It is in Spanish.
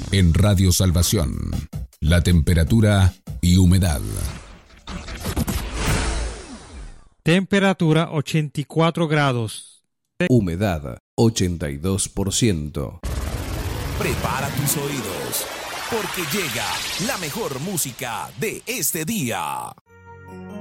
En Radio Salvación, la temperatura y humedad. Temperatura 84 grados. Humedad 82%. Prepara tus oídos, porque llega la mejor música de este día.